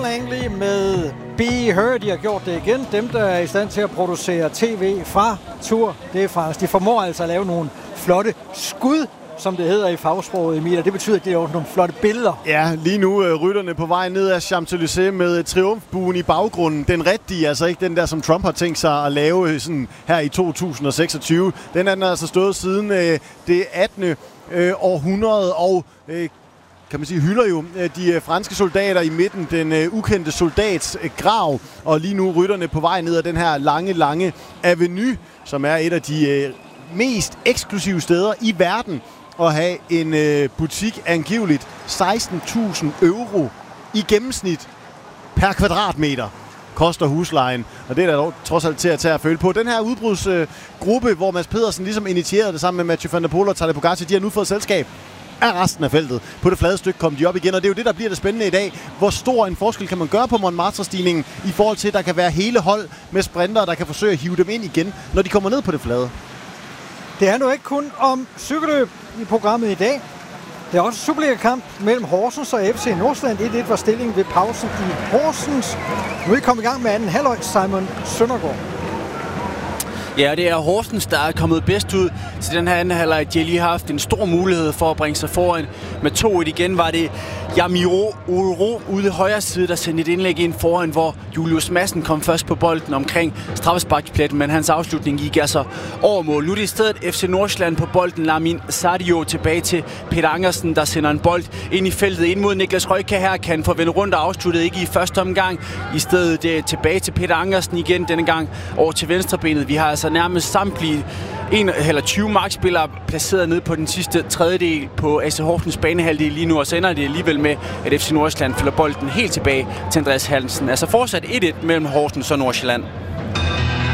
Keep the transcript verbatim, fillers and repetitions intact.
Langley med Be Heard. De har gjort det igen. Dem, der er i stand til at producere tv fra Tour de France, de formår altså at lave nogle flotte skud, som det hedder i fagsproget, Emil, og det betyder, at det er nogle flotte billeder. Ja, lige nu øh, rytterne på vej ned ad Champs-Élysées med triumfbuen i baggrunden. Den rigtige, altså ikke den der, som Trump har tænkt sig at lave sådan her i to tusind seksogtyve. Den er den altså stået siden øh, det attende Øh, århundrede, og øh, kan man sige, hylder jo øh, de øh, franske soldater i midten, den øh, ukendte soldats øh, grav, og lige nu rytterne på vej ned ad den her lange, lange avenue, som er et af de øh, mest eksklusive steder i verden, at have en øh, butik angiveligt seksten tusind euro i gennemsnit per kvadratmeter koster huslejen, og det er der dog trods alt til at tage at føle på. Den her udbrudsgruppe, øh, hvor Mads Pedersen ligesom initierede det sammen med Mathieu van der Poel og Tadej Pogacar, de har nu fået selskab af resten af feltet. På det flade stykke kom de op igen, og det er jo det, der bliver det spændende i dag. Hvor stor en forskel kan man gøre på Montmartre-stigningen i forhold til, at der kan være hele hold med sprintere, der kan forsøge at hive dem ind igen, når de kommer ned på det flade. Det er nu ikke kun om cykelløb i programmet i dag. Det er også Superliga-kamp mellem Horsens og F C Nordsjælland. et et var stillingen ved pausen i Horsens. Nu er vi kommet i gang med anden halvøj, Simon Søndergaard. Ja, det er Horsens, der er kommet bedst ud til den her anden halvleg. De har lige haft en stor mulighed for at bringe sig foran. Med to et igen var det Jamiro Uro ude i højre side, der sendte et indlæg ind foran, hvor Julius Madsen kom først på bolden omkring straffesparkspletten, men hans afslutning gik altså over mål. Nu er det i stedet F C Nordsjælland på bolden. Lamin Sadio tilbage til Peter Angersen, der sender en bold ind i feltet ind mod Niklas Røyka her. Kan få vendt rundt og afsluttet ikke i første omgang. I stedet det, tilbage til Peter Angersen igen, denne gang over til venstrebenet. Vi har altså nærmest samtlige en eller tyve markspillere placeret ned på den sidste tredjedel på A C Horsens banehalvdel lige nu, og så ender det alligevel med, at F C Nordsjælland fylder bolden helt tilbage til Andreas Hansen. Altså fortsat et et mellem Horsens og Nordsjælland.